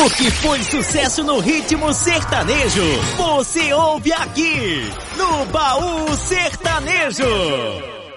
O que foi sucesso no ritmo sertanejo, você ouve aqui, no Baú Sertanejo.